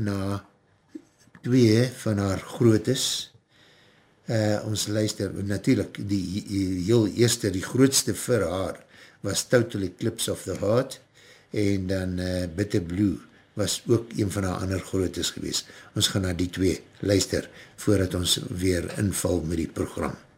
na twee van haar grootes. Ons luister, natuurlijk die heel eerste, die grootste vir haar was Total Eclipse of the Heart en dan Bitter Blue was ook een van haar ander grootes gewees. Ons gaan na die twee luister voordat ons weer inval met die program.